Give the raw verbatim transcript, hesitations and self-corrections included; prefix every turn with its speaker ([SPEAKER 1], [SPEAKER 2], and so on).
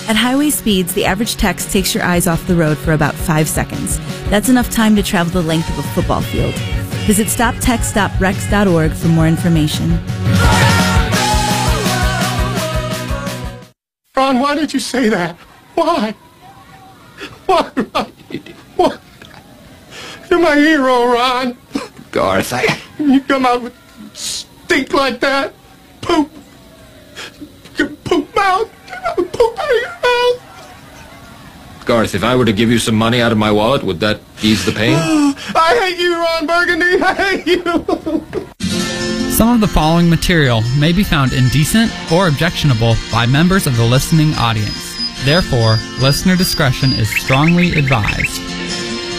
[SPEAKER 1] At highway speeds, the average text takes your eyes off the road for about five seconds. That's enough time to travel the length of a football field. Visit stop text stop rex dot org for more information.
[SPEAKER 2] Ron, why did you say that? Why? Why, Ron? What? You're my hero, Ron.
[SPEAKER 3] Garth, I...
[SPEAKER 2] You come out with stink like that? Poop. Your poop mouth. Poop out of your mouth.
[SPEAKER 3] Garth, if I were to give you some money out of my wallet, would that ease the pain?
[SPEAKER 2] I hate you, Ron Burgundy. I hate you.
[SPEAKER 4] Some of the following material may be found indecent or objectionable by members of the listening audience. Therefore, listener discretion is strongly advised.